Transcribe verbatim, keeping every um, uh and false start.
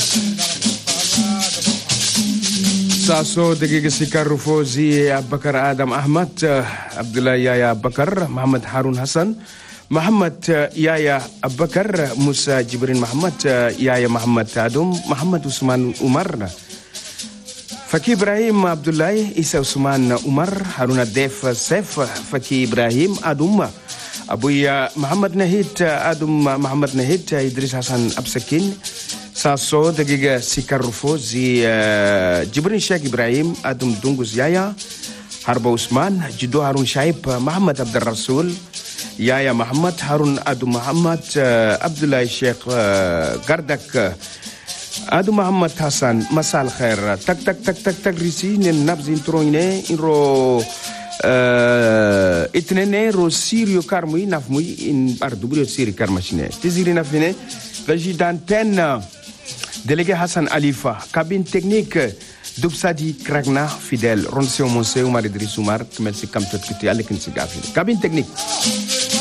ساسو دقيقة سكر فوزي بكر آدم أحمد عبد الله يايا بكر محمد هارون حسن محمد يايا بكر موسى جبرين محمد يايا محمد آدم محمد عثمان عمر فكي إبراهيم عبد الله إيسا عثمان عمر هارون الديف سيف فكي إبراهيم آدم أبويا محمد نهيد آدم محمد نهيد إدريس حسن أبسكين ساسو دقيقة سكر فوزي جبرين شيخ إبراهيم آدم دونغوز يايا حرب عثمان جدو هارون شايب محمد عبد الرسول يايا محمد هارون آدم محمد عبد الله الشيخ غردك آدم محمد حسن مساء الخير تك تك تك تك تك ريسي نبز انترويني انرو اتنين رو سيريو كارموي نفموي ان اردوبريو سيري كارماشيني تزيري نفيني رجي دانتين délégué Hassan Alifa, cabine technique Dubsadi Kragna, fidèle, Ronsion Monsé, Oumar Idriss Oumar, merci comme tout, cabine technique.